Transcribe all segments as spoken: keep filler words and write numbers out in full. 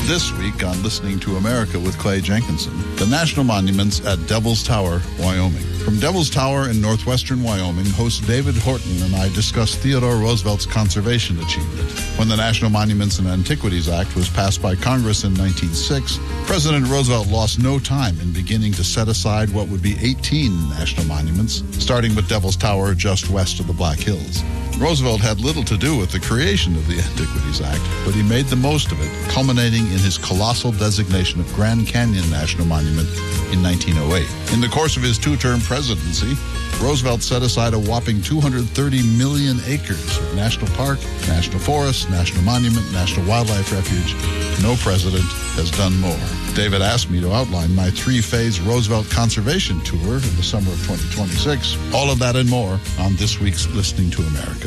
This week on Listening to America with Clay Jenkinson, the national monuments at Devil's Tower, Wyoming. From Devil's Tower in northwestern Wyoming, host David Horton and I discuss Theodore Roosevelt's conservation achievement. When the National Monuments and Antiquities Act was passed by Congress in nineteen oh six, President Roosevelt lost no time in beginning to set aside what would be eighteen national monuments, starting with Devil's Tower just west of the Black Hills. Roosevelt had little to do with the creation of the Antiquities Act, but he made the most of it, culminating in his colossal designation of Grand Canyon National Monument in nineteen oh eight. In the course of his two-term presidency, Roosevelt set aside a whopping two hundred thirty million acres of national park, national forest, national monument, national wildlife refuge. No president has done more. David asked me to outline my three-phase Roosevelt conservation tour in the summer of twenty twenty-six. All of that and more on this week's Listening to America.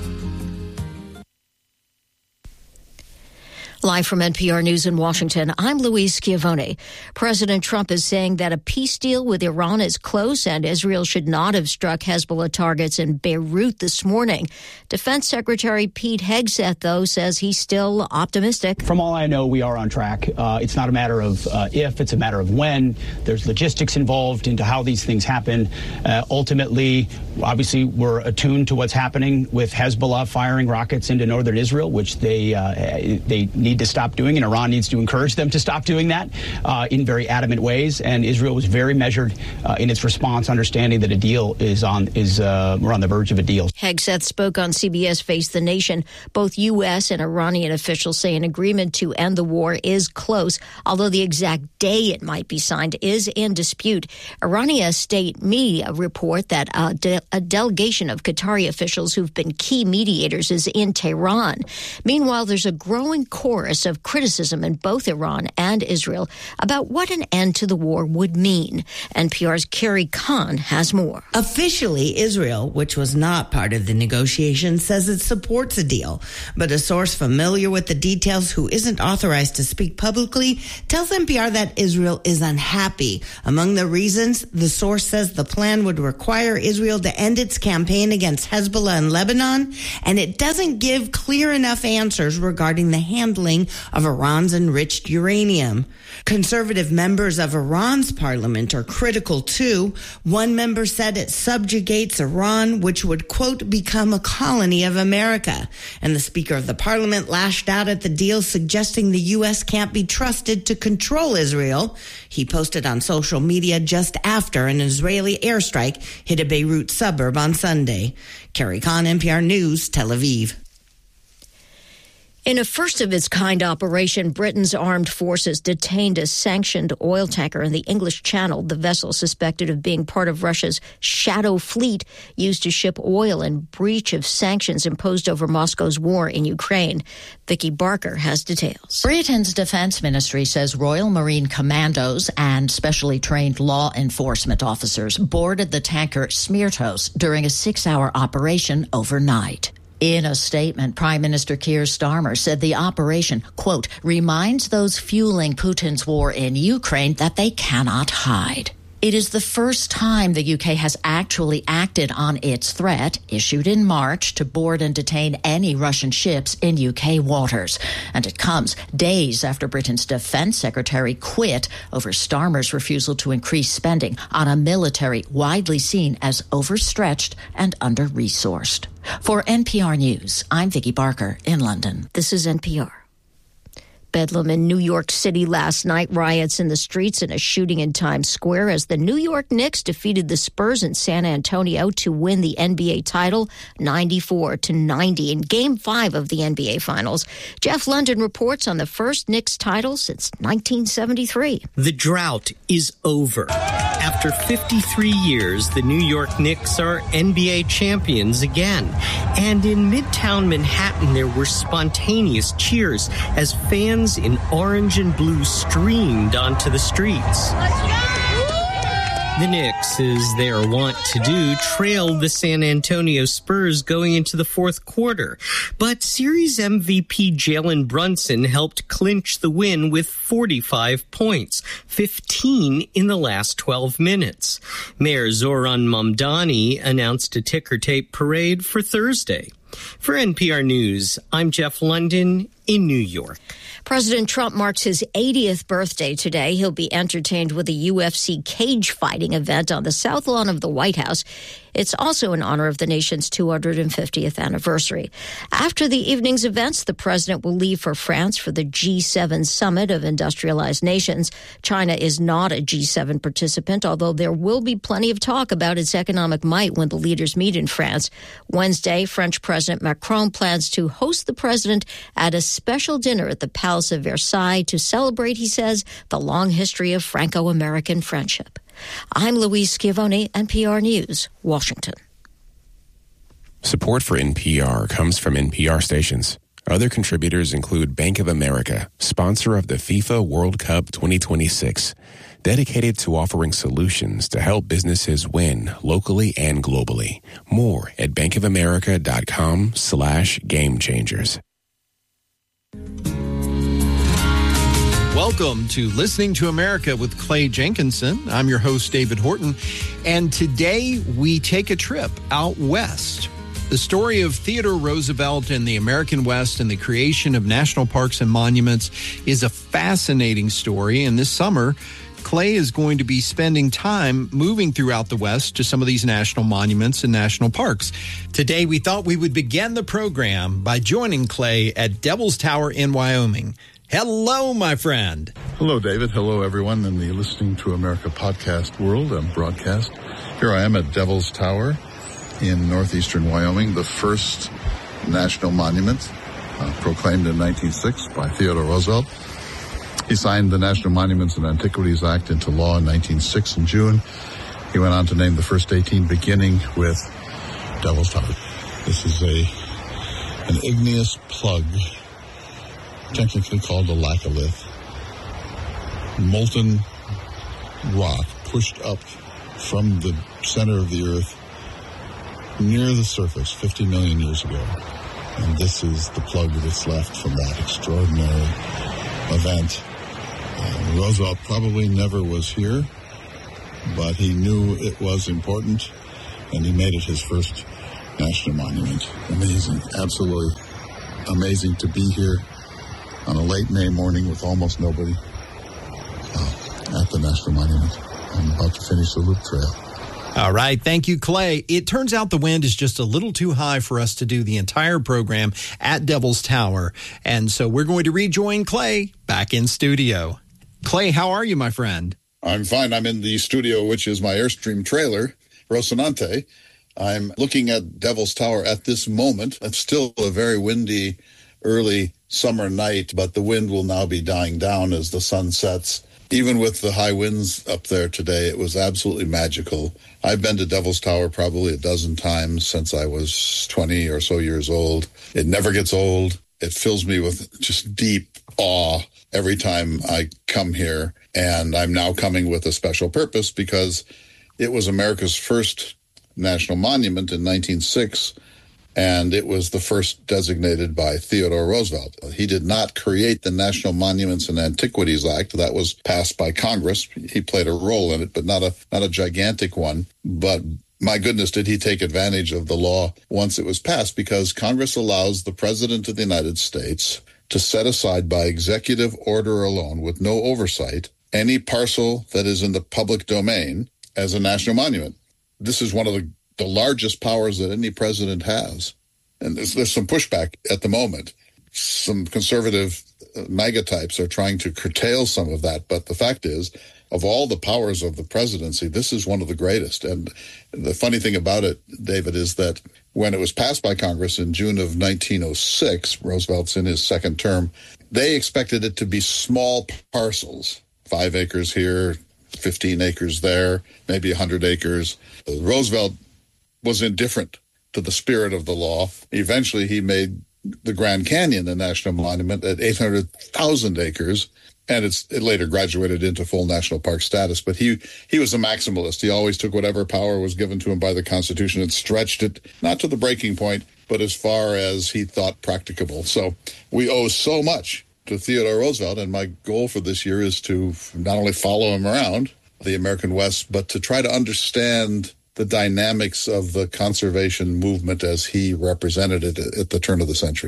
Live from N P R News in Washington, I'm Louise Schiavone. President Trump is saying that a peace deal with Iran is close and Israel should not have struck Hezbollah targets in Beirut this morning. Defense Secretary Pete Hegseth, though, says he's still optimistic. From all I know, we are on track. Uh, it's not a matter of uh, if, it's a matter of when. There's logistics involved into how these things happen. Uh, ultimately, obviously, we're attuned to what's happening with Hezbollah firing rockets into northern Israel, which they uh, they need to stop doing, and Iran needs to encourage them to stop doing that uh, in very adamant ways. And Israel was very measured uh, in its response, understanding that a deal is on is uh, we're on the verge of a deal. Hegseth spoke on C B S Face the Nation. Both U S and Iranian officials say an agreement to end the war is close, although the exact day it might be signed is in dispute. Iranian state media report that a, de- a delegation of Qatari officials who've been key mediators is in Tehran. Meanwhile, there's a growing chorus of criticism in both Iran and Israel about what an end to the war would mean. N P R's Carrie Kahn has more. Officially, Israel, which was not part of the negotiations, says it supports a deal. But a source familiar with the details who isn't authorized to speak publicly tells N P R that Israel is unhappy. Among the reasons, the source says the plan would require Israel to end its campaign against Hezbollah in Lebanon, and it doesn't give clear enough answers regarding the handling of Iran's enriched uranium. Conservative members of Iran's parliament are critical too. One member said it subjugates Iran, which would, quote, become a colony of America. And the Speaker of the Parliament lashed out at the deal, suggesting the U S can't be trusted to control Israel. He posted on social media just after an Israeli airstrike hit a Beirut suburb on Sunday. Carrie Kahn, N P R News, Tel Aviv. In a first-of-its-kind operation, Britain's armed forces detained a sanctioned oil tanker in the English Channel. The vessel, suspected of being part of Russia's shadow fleet, used to ship oil in breach of sanctions imposed over Moscow's war in Ukraine. Vicky Barker has details. Britain's defense ministry says Royal Marine Commandos and specially trained law enforcement officers boarded the tanker Smirtos during a six-hour operation overnight. In a statement, Prime Minister Keir Starmer said the operation, quote, reminds those fueling Putin's war in Ukraine that they cannot hide. It is the first time the U K has actually acted on its threat, issued in March, to board and detain any Russian ships in U K waters. And it comes days after Britain's defense secretary quit over Starmer's refusal to increase spending on a military widely seen as overstretched and under-resourced. For N P R News, I'm Vicky Barker in London. This is N P R. Bedlam in New York City last night, riots in the streets and a shooting in Times Square as the New York Knicks defeated the Spurs in San Antonio to win the N B A title ninety-four to ninety in Game five of the N B A Finals. Jeff London reports on the first Knicks title since nineteen seventy-three. The drought is over. After fifty-three years, the New York Knicks are N B A champions again. And in Midtown Manhattan, there were spontaneous cheers as fans in orange and blue streamed onto the streets. The Knicks, as they are wont to do, trailed the San Antonio Spurs going into the fourth quarter. But series M V P Jalen Brunson helped clinch the win with forty-five points, fifteen in the last twelve minutes. Mayor Zoran Mamdani announced a ticker tape parade for Thursday. For N P R News, I'm Jeff London in New York. President Trump marks his eightieth birthday today. He'll be entertained with a U F C cage fighting event on the south lawn of the White House. It's also in honor of the nation's two hundred fiftieth anniversary. After the evening's events, the president will leave for France for the G seven summit of industrialized nations. China is not a G seven participant, although there will be plenty of talk about its economic might when the leaders meet in France. Wednesday, French President Macron plans to host the president at a special dinner at the Palace of Versailles to celebrate, he says, the long history of Franco-American friendship. I'm Louise Schiavone, N P R News, Washington. Support for N P R comes from N P R stations. Other contributors include Bank of America, sponsor of the FIFA World Cup twenty twenty-six, dedicated to offering solutions to help businesses win locally and globally. More at bankofamerica.com slash game changers. Welcome to Listening to America with Clay Jenkinson. I'm your host, David Horton, and today we take a trip out west. The story of Theodore Roosevelt and the American West and the creation of national parks and monuments is a fascinating story, and this summer, Clay is going to be spending time moving throughout the West to some of these national monuments and national parks. Today, we thought we would begin the program by joining Clay at Devil's Tower in Wyoming. Hello, my friend. Hello, David. Hello, everyone in the Listening to America podcast world and broadcast. Here I am at Devil's Tower in northeastern Wyoming, the first national monument uh, proclaimed in nineteen oh six by Theodore Roosevelt. He signed the National Monuments and Antiquities Act into law in nineteen oh six in June. He went on to name the first eighteen, beginning with Devil's Tower. This is a an igneous plug, technically called a laccolith, molten rock pushed up from the center of the earth near the surface fifty million years ago. And this is the plug that's left from that extraordinary event. Uh, Roosevelt probably never was here, but he knew it was important, and he made it his first national monument. Amazing, absolutely amazing to be here on a late May morning with almost nobody uh, at the National Monument. I'm about to finish the loop trail. All right. Thank you, Clay. It turns out the wind is just a little too high for us to do the entire program at Devil's Tower. And so we're going to rejoin Clay back in studio. Clay, how are you, my friend? I'm fine. I'm in the studio, which is my Airstream trailer, Rocinante. I'm looking at Devil's Tower at this moment. It's still a very windy early summer night, but the wind will now be dying down as the sun sets. Even with the high winds up there today, it was absolutely magical. I've been to Devil's Tower probably a dozen times since I was twenty or so years old. It never gets old. It fills me with just deep awe every time I come here. And I'm now coming with a special purpose because it was America's first national monument in nineteen oh six. And it was the first designated by Theodore Roosevelt. He did not create the National Monuments and Antiquities Act. That was passed by Congress. He played a role in it, but not a not a gigantic one. But my goodness, did he take advantage of the law once it was passed, because Congress allows the President of the United States to set aside by executive order alone, with no oversight, any parcel that is in the public domain as a national monument. This is one of the the largest powers that any president has. And there's, there's some pushback at the moment. Some conservative MAGA types are trying to curtail some of that. But the fact is, of all the powers of the presidency, this is one of the greatest. And the funny thing about it, David, is that when it was passed by Congress in June of nineteen oh six, Roosevelt's in his second term, they expected it to be small parcels, five acres here, fifteen acres there, maybe one hundred acres. Roosevelt was indifferent to the spirit of the law. Eventually, he made the Grand Canyon a national monument at eight hundred thousand acres, and it's, it later graduated into full national park status. But he, he was a maximalist. He always took whatever power was given to him by the Constitution and stretched it, not to the breaking point, but as far as he thought practicable. So we owe so much to Theodore Roosevelt, and my goal for this year is to not only follow him around the American West, but to try to understand the dynamics of the conservation movement as he represented it at the turn of the century.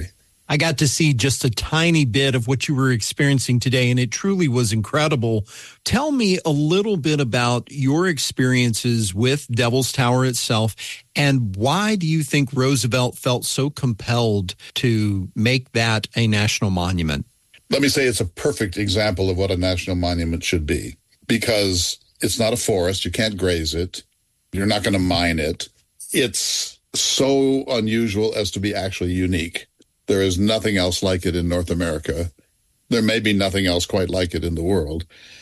I got to see just a tiny bit of what you were experiencing today, and it truly was incredible. Tell me a little bit about your experiences with Devil's Tower itself, and why do you think Roosevelt felt so compelled to make that a national monument? Let me say it's a perfect example of what a national monument should be, because it's not a forest. You can't graze it. You're not going to mine it. It's so unusual as to be actually unique. There is nothing else like it in North America. There may be nothing else quite like it in the world.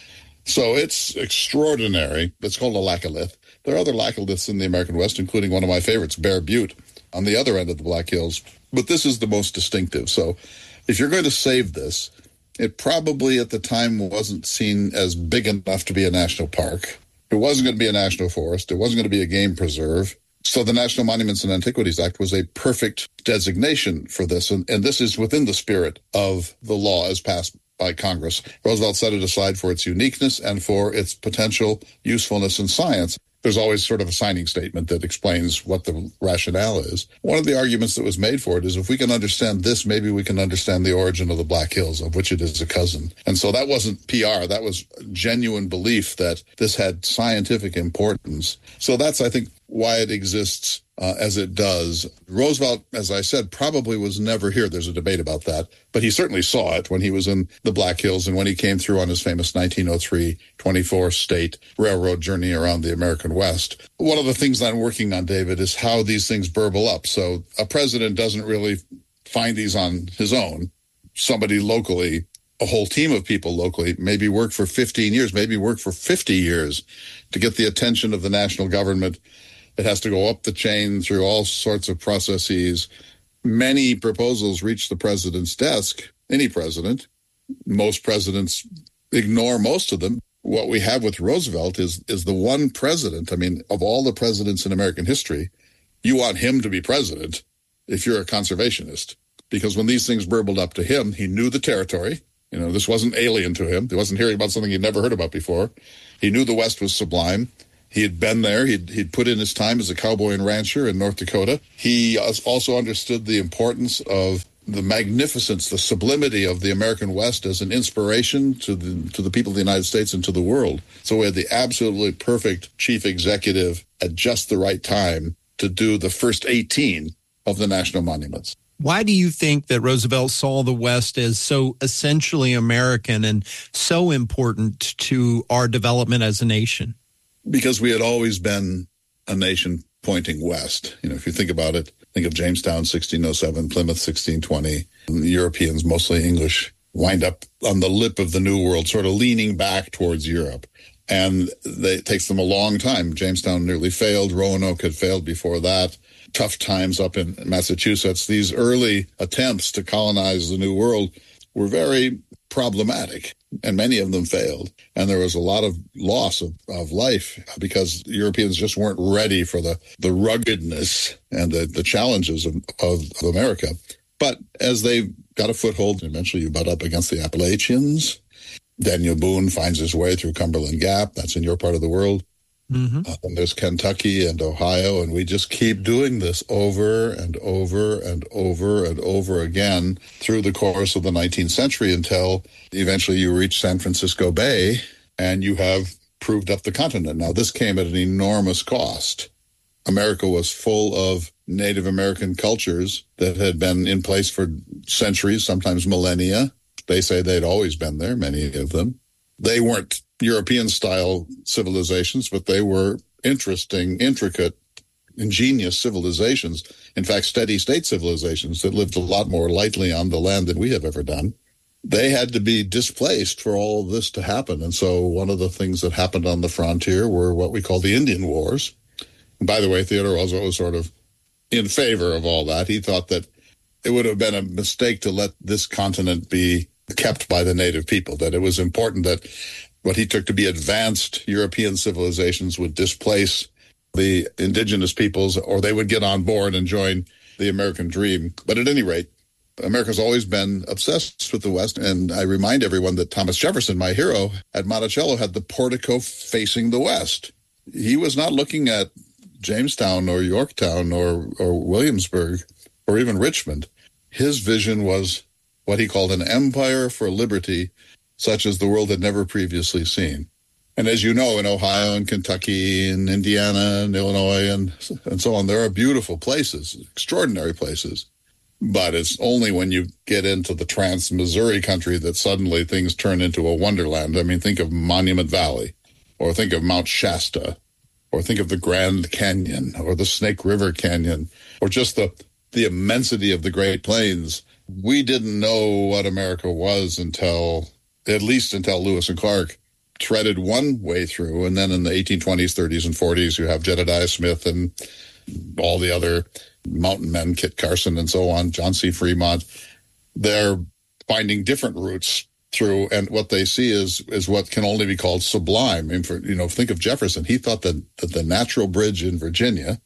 So it's extraordinary. It's called a laccolith. There are other laccoliths in the American West, including one of my favorites, Bear Butte, on the other end of the Black Hills. But this is the most distinctive. So if you're going to save this, it probably at the time wasn't seen as big enough to be a national park. It wasn't going to be a national forest. It wasn't going to be a game preserve. So the National Monuments and Antiquities Act was a perfect designation for this. And, and this is within the spirit of the law as passed by Congress. Roosevelt set it aside for its uniqueness and for its potential usefulness in science. There's always sort of a signing statement that explains what the rationale is. One of the arguments that was made for it is if we can understand this, maybe we can understand the origin of the Black Hills, of which it is a cousin. And so that wasn't P R. That was genuine belief that this had scientific importance. So that's, I think, why it exists uh, as it does. Roosevelt, as I said, probably was never here. There's a debate about that. But he certainly saw it when he was in the Black Hills and when he came through on his famous nineteen oh three twenty-four state railroad journey around the American West. One of the things I'm working on, David, is how these things burble up. So a president doesn't really find these on his own. Somebody locally, a whole team of people locally, maybe work for fifteen years, maybe work for fifty years to get the attention of the national government. It has to go up the chain through all sorts of processes. Many proposals reach the president's desk, any president. Most presidents ignore most of them. What we have with Roosevelt is, is the one president, I mean, of all the presidents in American history, you want him to be president if you're a conservationist. Because when these things burbled up to him, he knew the territory. You know, this wasn't alien to him. He wasn't hearing about something he'd never heard about before. He knew the West was sublime. He had been there. He'd, he'd put in his time as a cowboy and rancher in North Dakota. He also understood the importance of the magnificence, the sublimity of the American West as an inspiration to the to the people of the United States and to the world. So we had the absolutely perfect chief executive at just the right time to do the first eighteen of the national monuments. Why do you think that Roosevelt saw the West as so essentially American and so important to our development as a nation? Because we had always been a nation pointing west. You know, if you think about it, think of Jamestown, sixteen oh seven, Plymouth, sixteen twenty. The Europeans, mostly English, wind up on the lip of the New World, sort of leaning back towards Europe. And they, it takes them a long time. Jamestown nearly failed. Roanoke had failed before that. Tough times up in Massachusetts. These early attempts to colonize the New World were very problematic, and many of them failed. And there was a lot of loss of, of life because Europeans just weren't ready for the, the ruggedness and the, the challenges of, of, of America. But as they got a foothold, eventually you butt up against the Appalachians. Daniel Boone finds his way through Cumberland Gap. That's in your part of the world. Mm-hmm. Uh, and there's Kentucky and Ohio, and we just keep doing this over and over and over and over again through the course of the nineteenth century until eventually you reach San Francisco Bay and you have proved up the continent. Now, this came at an enormous cost. America was full of Native American cultures that had been in place for centuries, sometimes millennia. They say they'd always been there, many of them. They weren't European-style civilizations, but they were interesting, intricate, ingenious civilizations. In fact, steady-state civilizations that lived a lot more lightly on the land than we have ever done. They had to be displaced for all of this to happen. And so one of the things that happened on the frontier were what we call the Indian Wars. And by the way, Theodore Roosevelt was sort of in favor of all that. He thought that it would have been a mistake to let this continent be kept by the native people, that it was important that what he took to be advanced European civilizations would displace the indigenous peoples, or they would get on board and join the American dream. But at any rate, America's always been obsessed with the West, and I remind everyone that Thomas Jefferson, my hero, at Monticello had the portico facing the West. He was not looking at Jamestown or Yorktown or, or Williamsburg or even Richmond. His vision was what he called an empire for liberty, such as the world had never previously seen. And as you know, in Ohio and Kentucky and Indiana and Illinois and, and so on, there are beautiful places, extraordinary places. But it's only when you get into the trans-Missouri country that suddenly things turn into a wonderland. I mean, think of Monument Valley, or think of Mount Shasta, or think of the Grand Canyon, or the Snake River Canyon, or just the, the immensity of the Great Plains. We didn't know what America was until, at least until Lewis and Clark treaded one way through. And then in the eighteen twenties, thirties, and forties, you have Jedediah Smith and all the other mountain men, Kit Carson and so on, John C. Fremont. They're finding different routes through, and what they see is is what can only be called sublime. I mean, for, you know, think of Jefferson. He thought that, that the natural bridge in Virginia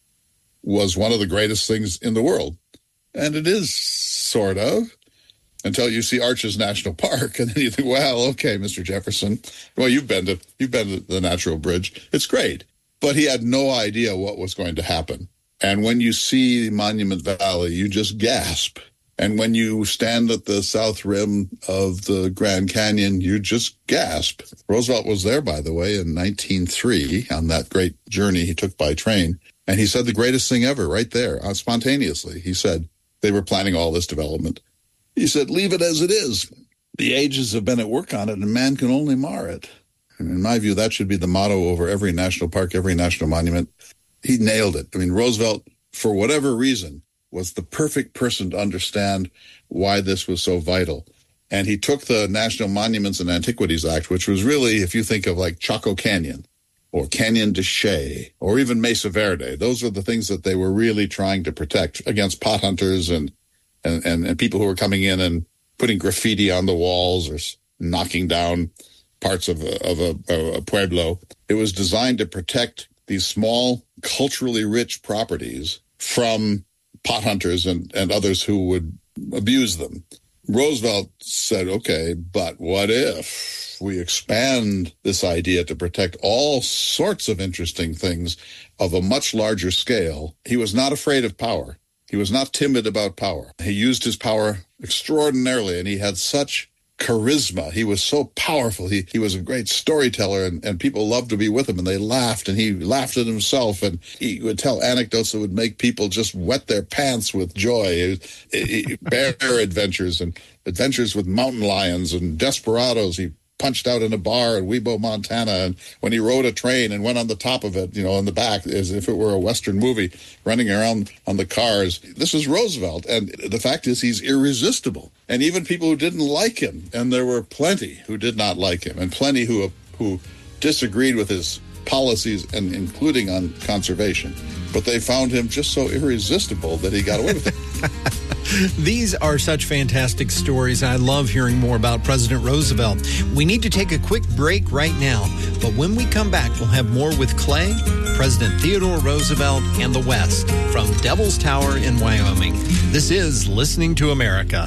was one of the greatest things in the world. And it is, sort of, until you see Arches National Park, and then you think, well, okay, Mister Jefferson, well, you've been to you've been to the natural bridge. It's great. But he had no idea what was going to happen. And when you see Monument Valley, you just gasp. And when you stand at the south rim of the Grand Canyon, you just gasp. Roosevelt was there, by the way, in nineteen oh three on that great journey he took by train. And he said the greatest thing ever right there, uh, spontaneously. He said they were planning all this development. He said, leave it as it is. The ages have been at work on it, and man can only mar it. And in my view, that should be the motto over every national park, every national monument. He nailed it. I mean, Roosevelt, for whatever reason, was the perfect person to understand why this was so vital. And he took the National Monuments and Antiquities Act, which was really, if you think of like Chaco Canyon or Canyon de Chelly or even Mesa Verde, those were the things that they were really trying to protect against pot hunters and and, and, and people who were coming in and putting graffiti on the walls or knocking down parts of a, of a, a pueblo. It was designed to protect these small, culturally rich properties from pot hunters and, and others who would abuse them. Roosevelt said, okay, but what if we expand this idea to protect all sorts of interesting things of a much larger scale? He was not afraid of power. He was not timid about power. He used his power extraordinarily, and he had such charisma. He was so powerful. He he was a great storyteller, and, and people loved to be with him, and they laughed, and he laughed at himself, and he would tell anecdotes that would make people just wet their pants with joy. He, he, bear adventures and adventures with mountain lions and desperados. He punched out in a bar in Webo, Montana, and when he rode a train and went on the top of it, you know, in the back, as if it were a Western movie, running around on the cars. This is Roosevelt, and the fact is he's irresistible. And even people who didn't like him, and there were plenty who did not like him, and plenty who who disagreed with his policies, and including on conservation. But they found him just so irresistible that he got away with it. These are such fantastic stories. I love hearing more about President Roosevelt. We need to take a quick break right now, but when we come back, we'll have more with Clay, President Theodore Roosevelt, and the West from Devil's Tower in Wyoming. This is Listening to America.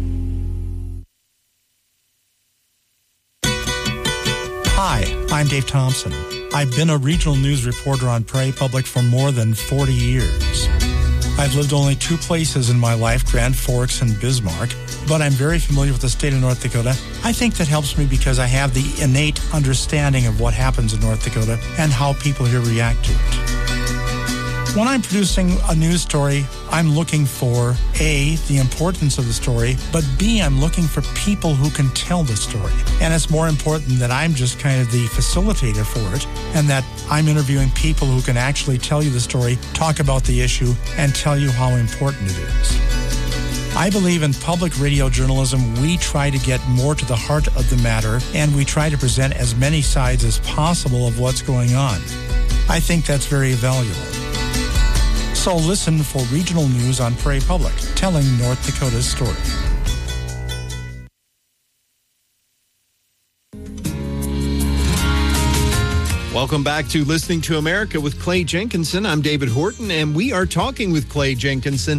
Hi, I'm Dave Thompson. I've been a regional news reporter on Prairie Public for more than forty years. I've lived only two places in my life, Grand Forks and Bismarck, but I'm very familiar with the state of North Dakota. I think that helps me because I have the innate understanding of what happens in North Dakota and how people here react to it. When I'm producing a news story, I'm looking for A, the importance of the story, but B, I'm looking for people who can tell the story. And it's more important that I'm just kind of the facilitator for it, and that I'm interviewing people who can actually tell you the story, talk about the issue, and tell you how important it is. I believe in public radio journalism, we try to get more to the heart of the matter, and we try to present as many sides as possible of what's going on. I think that's very valuable. So listen for regional news on Prairie Public, telling North Dakota's story. Welcome back to Listening to America with Clay Jenkinson. I'm David Horton, and we are talking with Clay Jenkinson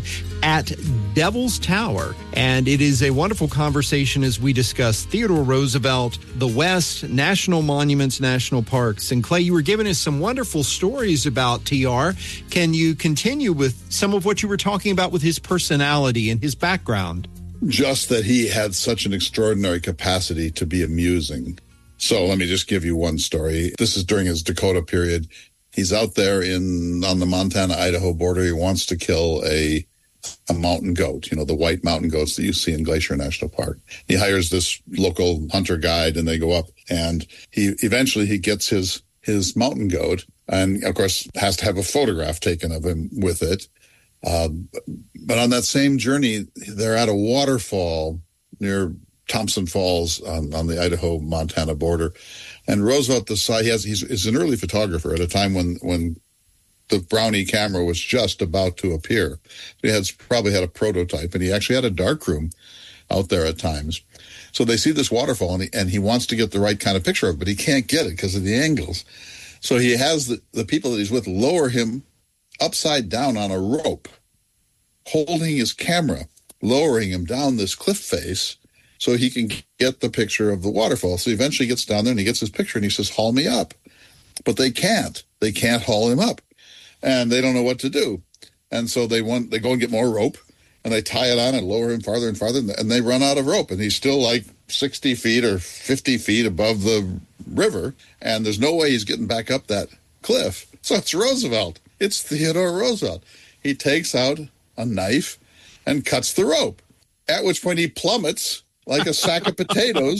at Devil's Tower. And it is a wonderful conversation as we discuss Theodore Roosevelt, the West, national monuments, national parks. And Clay, you were giving us some wonderful stories about T R. Can you continue with some of what you were talking about with his personality and his background? Just that he had such an extraordinary capacity to be amusing. So let me just give you one story. This is during his Dakota period. He's out there in on the Montana-Idaho border. He wants to kill a a mountain goat, you know, the white mountain goats that you see in Glacier National Park. He hires this local hunter guide, and they go up, and he eventually he gets his his mountain goat, and of course has to have a photograph taken of him with it. Uh, but on that same journey, they're at a waterfall near Thompson Falls on, on the Idaho-Montana border. And Roosevelt decides, he has, he's, he's an early photographer at a time when, when the Brownie camera was just about to appear. He had probably had a prototype, and he actually had a darkroom out there at times. So they see this waterfall, and he, and he wants to get the right kind of picture of it, but he can't get it because of the angles. So he has the, the people that he's with lower him upside down on a rope, holding his camera, lowering him down this cliff face so he can get the picture of the waterfall. So he eventually gets down there and he gets his picture and he says, haul me up. But they can't. They can't haul him up. And they don't know what to do. And so they want they go and get more rope, and they tie it on and lower him farther and farther, and they run out of rope. And he's still like sixty feet or fifty feet above the river, and there's no way he's getting back up that cliff. So it's Roosevelt. It's Theodore Roosevelt. He takes out a knife and cuts the rope, at which point he plummets like a sack of potatoes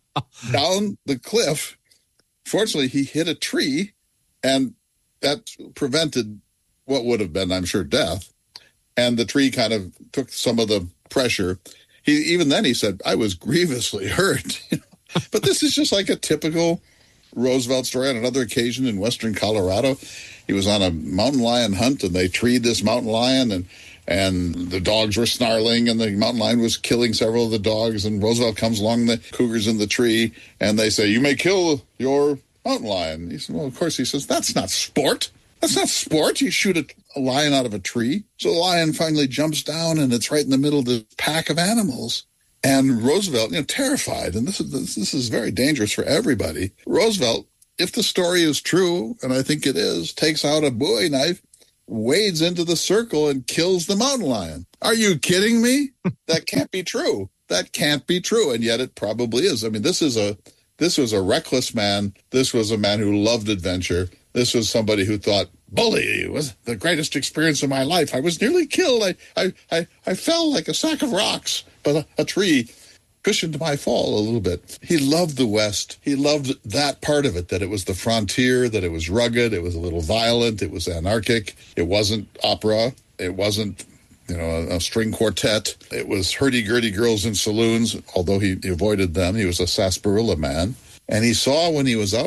down the cliff. Fortunately, he hit a tree, and that prevented what would have been, I'm sure, death. And the tree kind of took some of the pressure. He even then he said, I was grievously hurt. But this is just like a typical Roosevelt story. On another occasion in western Colorado, he was on a mountain lion hunt, and they treed this mountain lion, and and the dogs were snarling, and the mountain lion was killing several of the dogs, and Roosevelt comes along, the cougar's in the tree, and they say, you may kill your mountain lion. He said, well, of course. He says, that's not sport. That's not sport. You shoot a, a lion out of a tree. So the lion finally jumps down, and it's right in the middle of the pack of animals. And Roosevelt, you know, terrified, and this is this, this is very dangerous for everybody. Roosevelt, if the story is true, and I think it is, takes out a Bowie knife, wades into the circle, and kills the mountain lion. Are you kidding me? That can't be true. That can't be true, and yet it probably is. I mean, this is a this was a reckless man. This was a man who loved adventure. This was somebody who thought, bully was the greatest experience of my life. I was nearly killed. I I, I, I fell like a sack of rocks, but a, a tree cushioned my fall a little bit. He loved the West. He loved that part of it, that it was the frontier, that it was rugged, it was a little violent, it was anarchic. It wasn't opera. It wasn't, you know, a, a string quartet. It was hurdy-gurdy girls in saloons, although he, he avoided them. He was a sarsaparilla man. And he saw when he was out